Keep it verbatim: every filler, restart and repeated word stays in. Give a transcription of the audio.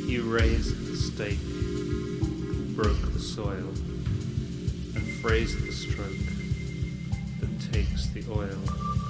You raised the stake, broke the soil, and phrased the stroke that takes the oil.